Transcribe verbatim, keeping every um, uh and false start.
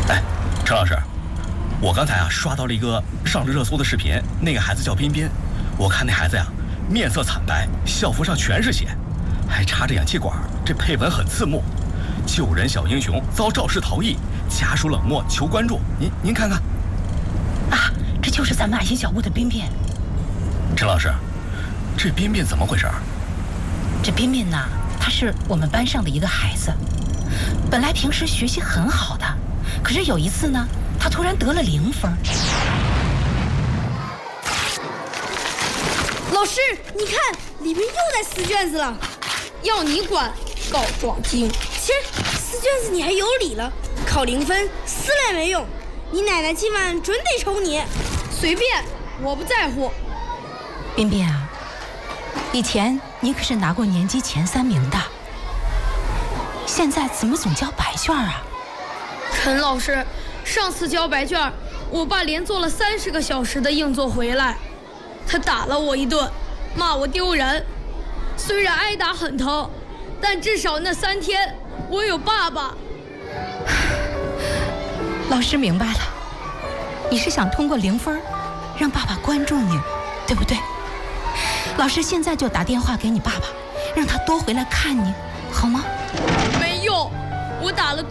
哎，陈老师，我刚才啊刷到了一个上了热搜的视频，那个孩子叫彬彬，我看那孩子呀面色惨白，校服上全是血，还插着氧气管，这配文很刺目：救人小英雄遭肇事逃逸，家属冷漠求关注。您您看看， 啊，这就是咱们爱心小屋的彬彬。 陈老师，这彬彬怎么回事？ 这彬彬呢，他是我们班上的一个孩子，本来平时学习很好的，可是有一次呢，他突然得了零分。 老师，你看里面又在撕卷子了， 要你管，告状精。 切，撕卷子你还有理了，考零分撕了也没用，你奶奶今晚准得抽你。 随便，我不在乎。 彬彬啊，以前你可是拿过年级前三名的，现在怎么总交白卷啊？ 陈老师，上次交白卷，我爸连做了三十个小时的硬座回来，他打了我一顿，骂我丢人。虽然挨打很疼，但至少那三天我有爸爸。 老师明白了，你是想通过零分让爸爸关注你，对不对？老师现在就打电话给你爸爸，让他多回来看你，好吗？ 没用，我打了